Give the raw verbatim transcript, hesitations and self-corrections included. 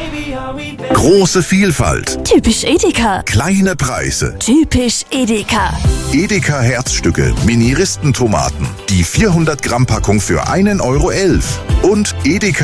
Große Vielfalt, Typisch Edeka. kleine Preise. Typisch Edeka. Edeka Herzstücke, Mini-Ristentomaten. Die vierhundert Gramm Packung für einen Euro elf. Und Edeka